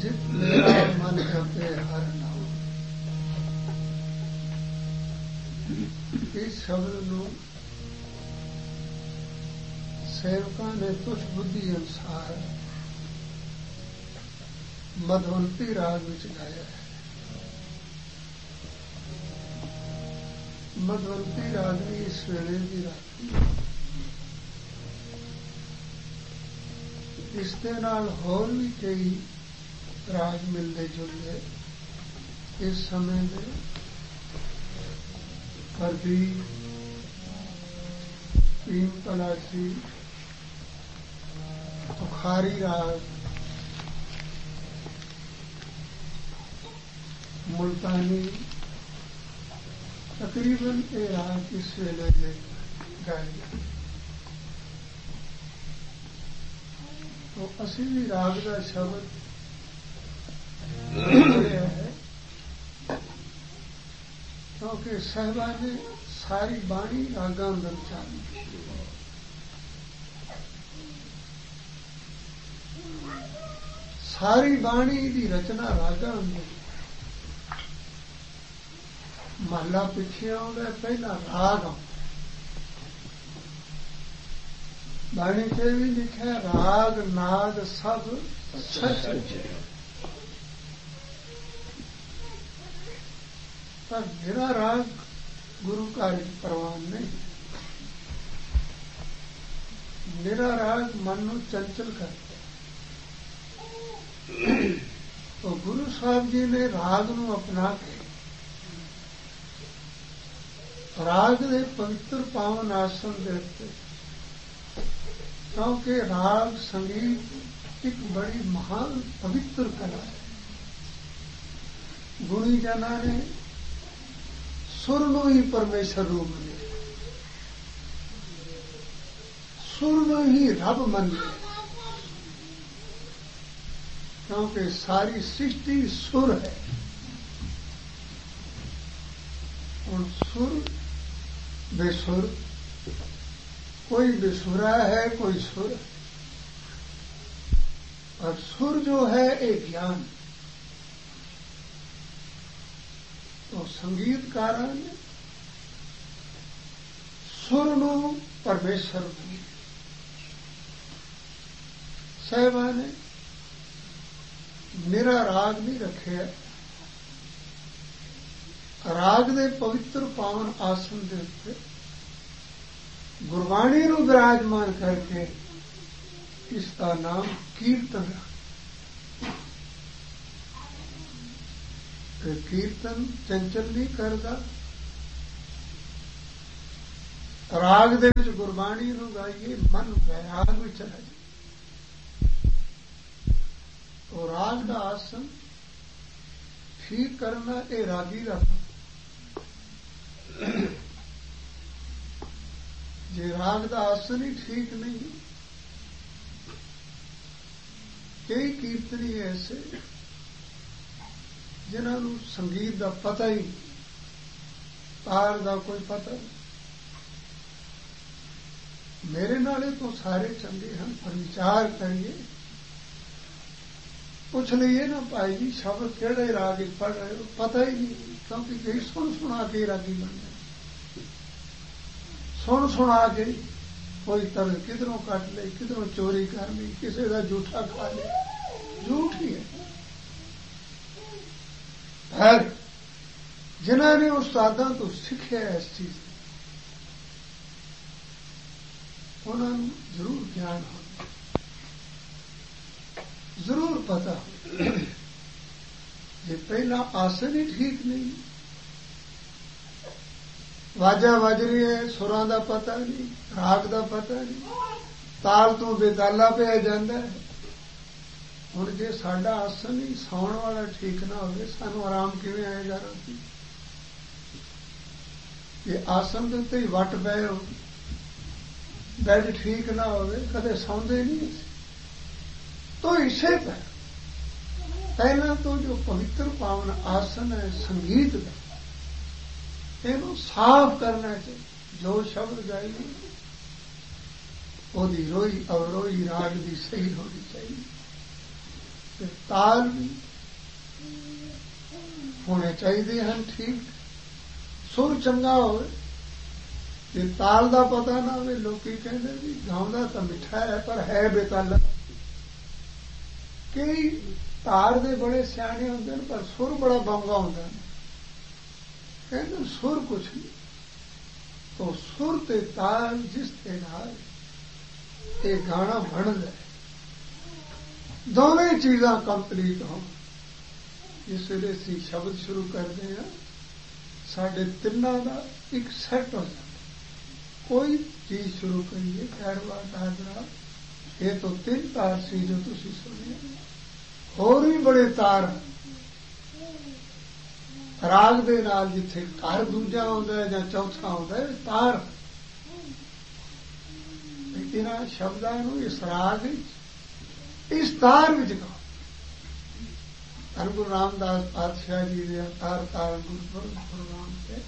चित मेरा मन जपे हर नाम। इस शब्द ਨੂੰ ਸੇਵਕਾਂ ਨੇ ਤੁਛ ਬੁੱਧੀ ਅਨੁਸਾਰ ਮਧਵੰਤੀ ਰਾਗ ਵਿੱਚ ਗਾਇਆ ਹੈ। ਮਧਵੰਤੀ ਰਾਗਨੀ ਇਸ ਵੇਲੇ ਦੀ ਰਾਗੀ, ਇਸ ਦੇ ਨਾਲ ਹੋਰ ਵੀ ਕਈ ਰਾਗ ਮਿਲਦੇ ਜੁਲਦੇ ਇਸ ਸਮੇਂ ਦੇ ਕਰਦੀ ਭੀਮ ਪਲਾਸੀ, ਤੁਖਾਰੀ ਰਾਗ, मुल्तानी, तकरीबन ये राग इस वेले में गाए गए। तो असी भी राग का शब्द पढ़िया है, क्योंकि साहिबा ने सारी बाणी रागां अंदर चाली। सारी बाणी की रचना रागां अंदर। महला पिछे आउंदा पहला राग बाणी च भी लिखा राग नाद सब सच। पर मेरा राग गुरु कार्य प्रवान नहीं, मेरा राग मन नूं चंचल करता। तो गुरु साहब जी ने राग नूं अपना के राग दे पवित्र पावन आसन दे उत्ते, क्योंकि राग संगीत एक बड़ी महान पवित्र कला है। गुणी जना ने सुर नूं ही परमेश्वर रूप लिया, सुर नूं ही रब मन लिया, क्योंकि सारी सृष्टि सुर है। और सुर बेसुर, कोई बेसुरा है, कोई सुर। और सुर जो है एक ज्ञान। तो संगीतकारां ने सुर नूं परमेश्वर की, साहिबा ने मेरा राग नहीं रखे, राग दे पवित्र पावन आसन दे उत्ते गुरबाणी नूं विराजमान करके इसका नाम कीर्तन रख। कीर्तन चंचल नहीं करता, राग दे विच गुरबाणी नूं गाइए मन वैराग में चला जाए। तो राग का आसन ठीक करना ये रागी का जे राग का आसन ही ठीक नहीं। कई कीर्तनी ऐसे जिन्होंने संगीत का पता ही नहीं, तार का कोई पता नहीं। मेरे नाले तो सारे चंगे हैं, पर विचार करिए, पूछ लीए ना भाई जी शब्द केड़े राग पढ़ रहे हो, पता ही नहीं, क्योंकि कई सुन सुना के रागी बन गए। सुन सुना के कोई तरह किधरों कट ले, किधरों चोरी कर ली, किसी का झूठा खा ले, झूठ ही है। फिर जिन्होंने उस्तादां तो सीखिया इस चीज, उन्होंने जरूर ज्ञान हो, जरूर पता हो। ये पहला आसन ही ठीक नहीं, वाजा वज रही है, सुरां दा पता नहीं, राग दा पता नहीं, ताल तो बेताला पे जाता है। हुण जे साडा आसन ही सौण वाला ठीक ना होवे, सानू आराम किवें आएगा राती? ये आसन दे उत्ते ही वट पए हो, बैड ठीक ना होवे, कदे सौंदे नहीं। तो इसे पर पहला तो जो पवित्र पावन आसन है संगीत का, इन्हों साफ करना चाहिए। जो शब्द गाइए ओदी रोई अवरोई राग दी सही होनी चाहिए। ਤੇ ਤਾਲ ਵੀ ਹੋਣੇ ਚਾਹੀਦੇ ਹਨ ਠੀਕ। ਸੁਰ ਚੰਗਾ ਹੋਵੇ, ਜੇ ਤਾਲ ਦਾ ਪਤਾ ਨਾ ਹੋਵੇ, ਲੋਕੀ ਕਹਿੰਦੇ ਵੀ ਗਾਉਂਦਾ ਤਾਂ ਮਿੱਠਾ ਹੈ ਪਰ ਹੈ ਬੇਤਾਲਾ। ਕਈ ਤਾਰ ਦੇ ਬੜੇ ਸਿਆਣੇ ਹੁੰਦੇ ਨੇ ਪਰ ਸੁਰ ਬੜਾ ਬੰਗਾ ਹੁੰਦਾ ਹੈ। ਕਹਿੰਦੇ ਸੁਰ ਕੁਛ ਨਹੀਂ, तो सुर ते ताल जिस ते नाल ये गाना बन जाए। दोवें चीज़ां कंप्लीट हो। जिस वेले असीं शब्द शुरू करते हैं साढ़े तिन्नां दा एक सैट हो जाता। कोई चीज शुरू करिए खैरवा दादरा, ये तो 3 तार सी जो तुसीं सुने, होर भी बड़े तार राग दे नाल जिथे घर दूजा आउंदा है जां चौथा आउंदा है तार, इन्हां शब्दां नूं इस राग इस तार विच गाओ। धन गुरु रामदास पातशाह जी दे तार तार गुरपुरब प्रोग्राम ते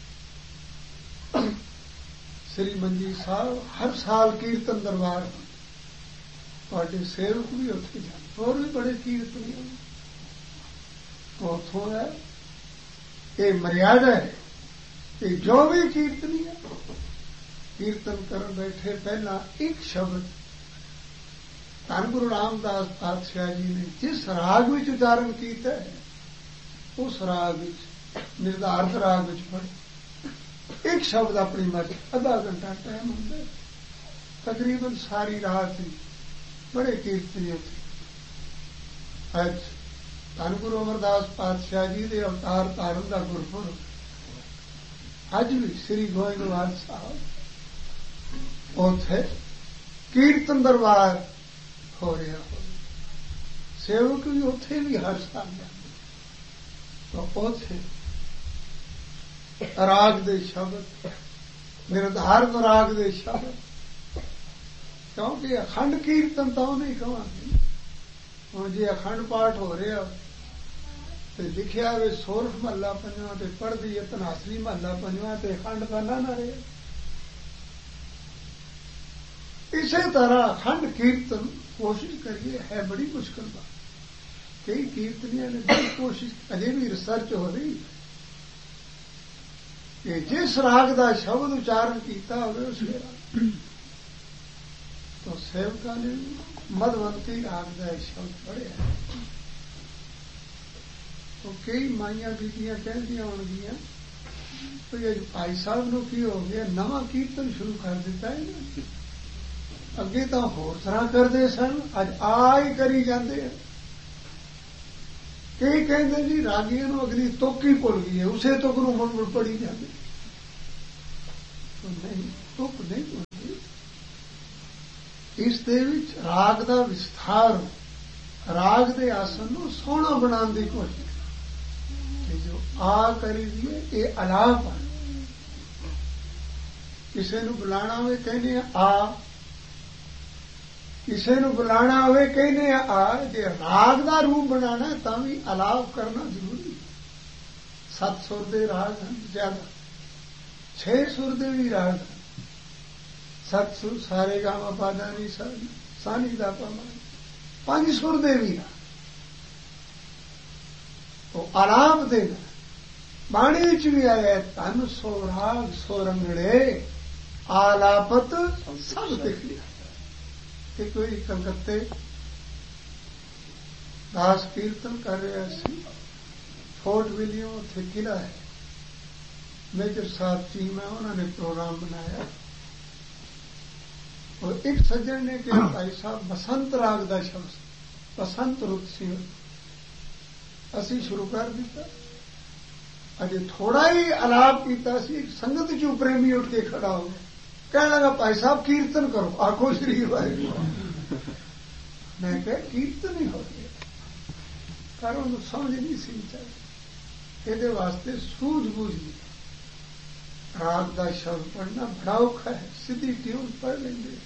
श्री मंजी साहब हर साल कीर्तन दरबार तुहाडे सेवक भी उत्थे जाते, होर भी बड़े कीर्तनी उत्थों है। ये मर्यादा है कि जो भी कीर्तनी है कीर्तन करन बैठे पहला एक शब्द धन गुरु रामदास पातशाह जी ने जिस राग विच उच्चारण किया है उस राग विच निर्धारित राग विच पढ़े। एक शब्द अपनी मर्जी, आधा घंटा टाइम होता है, तकरीबन सारी रात ही बड़े कीर्तनी थे। अज धन गुरु अमरदास पातशाह जी के अवतार धारण का गुरपुरब, अज भी श्री गोविंदवाल साहब उथे कीर्तन दरबार हो रहा हो, सेवक भी उथे भी हर साल जाते, तो उथे राग दे शब्द निर्धारित राग दे शब्द, क्योंकि अखंड कीर्तन तो नहीं कहांगे। हुण जे अखंड पाठ हो रहा तो लिखिया वे सोरठ महला पंजवां ते पढ़ दी तनासरी महला पंजवां ते अखंड का ना रहे। इसे तरह अखंड कीर्तन कोशिश करिए, है बड़ी मुश्किल बात। कई कीर्तनियों ने बड़ी कोशिश, अजे भी रिसर्च हो रही कि जिस राग का शब्द उच्चारण किया होवे उस राग, तो सेवका ने मधवंती राग का शब्द पढ़िया। तो कई माइया बीबियां कहदियां होणगियां तो ये भाई साहब नूं की हो गया, नवा कीर्तन शुरू कर दिता है ना, अगे तो होर तरह करते सन, अज आ ही करी जाते हैं। कई कहते जी रागियों नूं अगली तुक ही भुल गई है, उसे तुक नूं मुड़ मुड़ पढ़ी जाते। तो नहीं, तुक नहीं भुलती, इस दे विच राग का विस्तार, राग के आसन नूं सोहना बनाने की कोशिश कि जो आ करी दिए ये अलाप है। किसी नूं बुलाना होवे कहने आ, किसी नूं बुलाना होवे कहने आ, जे राग का रूप बनाना है तां भी अलाप करना जरूरी है। 7 सुर दे राग हैं ज्यादा, 6 सुर दे भी राग हैं, 7 सुर सारे गामा पादा नी सानी दा पा 5 सुर दे भी राग। तो आलाप देना बाणी च भी आया, धन सो राग सो रंगड़े आलापत सब दिख लिया। कि कोई कलकत्ते दास कीर्तन कर रहा सी, फोर्ट विलियम उत्थे किला है, मेजर साहब चीमा उन्होंने प्रोग्राम बनाया और एक सज्जन ने कहा भाई साहब बसंत राग का शब्द, बसंत रुत सी असी शुरू कर दिता। अजे थोड़ा ही अलाप किया, संगत चू प्रेमी उठ के खड़ा हो गया, कह लगा भाई साहब कीर्तन करो, आखो श्री वाहिगुरू। मैं कह कीर्तन ही हो गया, पर उन्हें समझ नहीं सी चाहिए। ये वास्ते सूझबूझ नहीं, राग का शब्द पढ़ना बड़ा औखा है, सीधी ट्यून पढ़ लेंगे।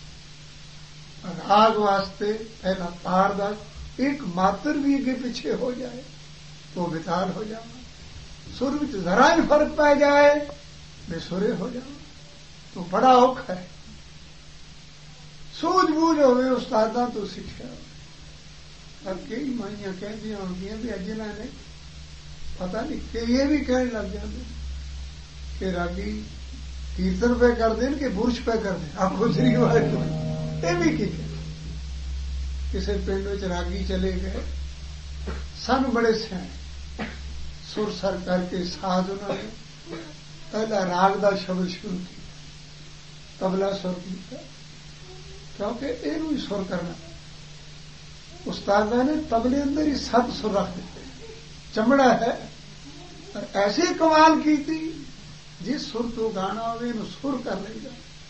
राग वास्ते पहला तार का एक मात्र भी अगे पीछे हो जाए तो बेताल हो जाओ, सुर में जरा ही फर्क पै जाए बेसुरे हो जाओ तो बड़ा औखा है। सूझबूझ होवे उस्तादां तो सीखिया, पर कई माइयां कहदियां होंदियां भी अज इन्हां ने पता नहीं कि ये भी कहने लग जाते कि रागी कीर्तन पे करते हैं कि बुरश पे करते आखो श्री वाहिगुरू ये भी की किसी पिंड में रागी चले गए सन बड़े सियाणे सुर सर करके साज उन्होंने पहला राग का शब्द शुरू किया तबला सुर किया क्योंकि इनू ही सुर करना उस्तादा ने तबले अंदर ही 7 सुर रख दिते चमड़ा है और ऐसी कमाल की थी जिस सुर तो गाना हो सुर कर लेगा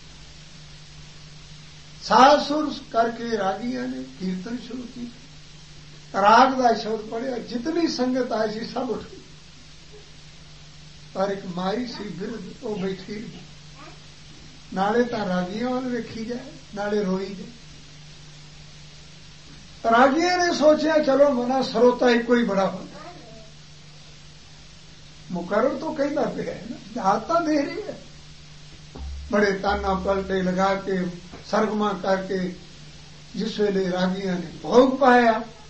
7 सुर करके रागिया ने कीर्तन शुरू की राग का शब्द पढ़िया जितनी संगत आई सी सब उठ गई पर एक माई सी बिरध वो बैठी रही नाले तो रागिया वाल वेखी जाए नाले रोई जाए रागिया ने सोचा चलो मना सरोता एक कोई बड़ा होता मुकर्रर तो कहता पे है ना दाता दे रही है बड़े ताना पलटे लगा के सरगमा करके जिस वेले रागिया ने भोग पाया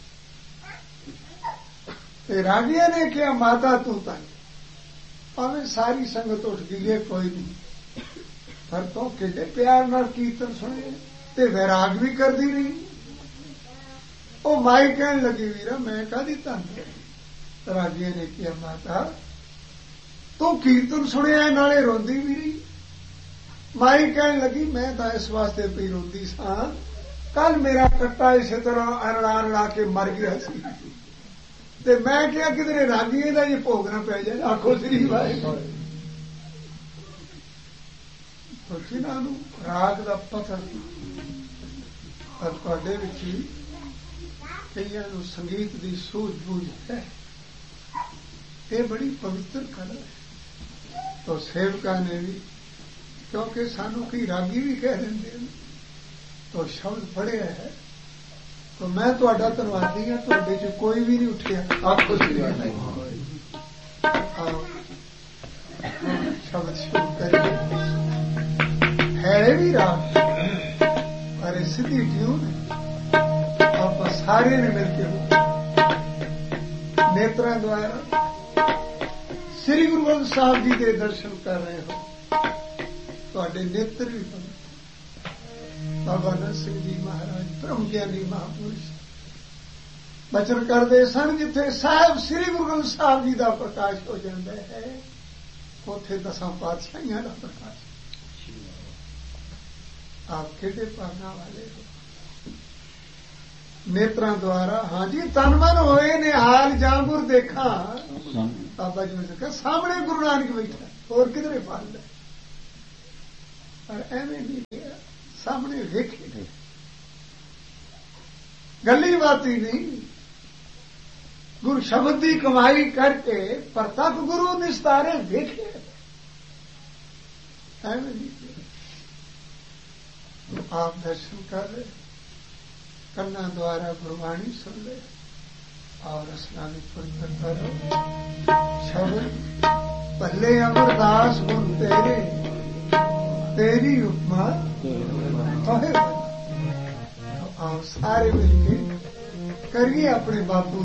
तो रागिया ने क्या माता तू ताई भावें सारी संगत उठ गई है कोई नहीं पर तो कि प्यार नाल कीर्तन सुने ते वैराग भी कर दी रही वो माई कहने लगी वीरा मैं कह दी तन रागिया ने किया माता तू कीर्तन सुनिया नाले रोंदी भी रही माई कहने लगी मैं तो इस वास्ते पी रोंदी सा कल मेरा कट्टा इस तरह अरड़ा के मर गया सी ते मैं क्या किधरे रागिए का ये भोग ना पै जाए आखो श्री वाहिगुरू तो जिन्होंने राग का पता पर तुहाडे विच भी कईयां नूं संगीत की सूझबूझ है ये बड़ी पवित्र कला है तो सेवका ने भी क्योंकि सानू कई रागी भी कह देंगे तो शब्द पढ़िया है तो मैं तुहाडा धन्नवादी हाँ तुहाडे च कोई भी नहीं उठिया आखो श्री वाहिगुरू शब्द शुरू करिए है भी राग पर सीधी ट्यून है आप सारे ने मिलकर नेत्रों द्वारा श्री गुरु ग्रंथ साहब जी के दर्शन कर रहे हो तुहाडे नेत्र भी बंद बाबा नंद सिंह जी महाराज ब्रह्म ज्ञानी महापुरुष बचन करते सन जिथे साहब श्री गुरु ग्रंथ साहब जी का प्रकाश हो जाता है उथे 10 पातशाहियां का प्रकाश आप किहड़े पाना वाले हो नेत्रों द्वारा हाँ जी तन मन होए ने हाल जांबुर देखा बाबा जी ने कहा सामने गुरु नानक बैठा और किधरे पाल है पर एवं नहीं सामने वेखे गली बाती नहीं गुरु शब्द की कमाई करके प्रतख गुरु निस्तारे वेखे एवं नहीं तो आप दर्शन कर रहे कन्ना द्वारा गुरबाणी सुन ले और स्नान पुण्य करो शब्द पहले अमरदास गुण तेरे तेरी उपमा तो आओ सारे मिलके करिए अपने बापू